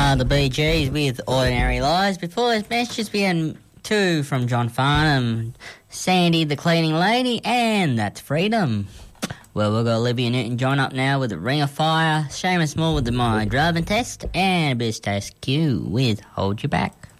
The Bee Gees with Ordinary Lies. Before those messages, we had two from John Farnham, Sandy the Cleaning Lady, and That's Freedom. Well, we've got Olivia Newton-John up now with the Ring of Fire, Seamus Moore with the My Driving Test, and a bit of Stace Q with Hold You Back.